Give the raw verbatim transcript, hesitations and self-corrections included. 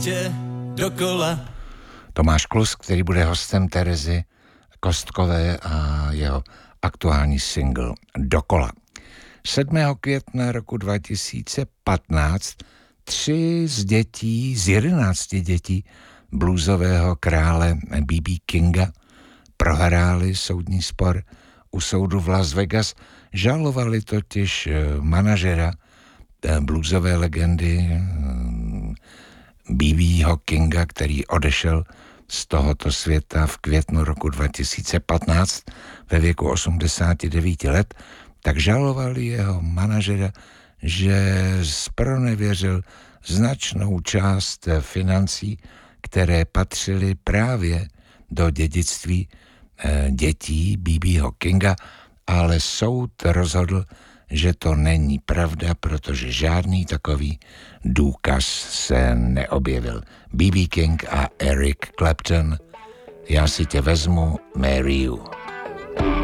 tě dokola. Tomáš Klus, který bude hostem Terezy Kostkové a jeho aktuální single Dokola. sedmého května roku dva tisíce patnáct tři z dětí, z jedenácti dětí bluesového krále bé bé Kinga prohráli soudní spor u soudu v Las Vegas. Žalovali totiž manažera bluesové legendy bé bého Kinga, který odešel z tohoto světa v květnu roku dva tisíce patnáct ve věku osmdesáti devíti let, tak žalovali jeho manažera, že zpronevěřil značnou část financí, které patřily právě do dědictví dětí bé bého Kinga, ale soud rozhodl, že to není pravda, protože žádný takový důkaz se neobjevil. bé bé King a Eric Clapton, já si tě vezmu, marry you.